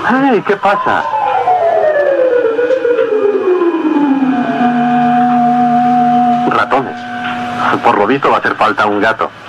¡Hey! ¿Qué pasa? Ratones. Por lo visto va a hacer falta un gato.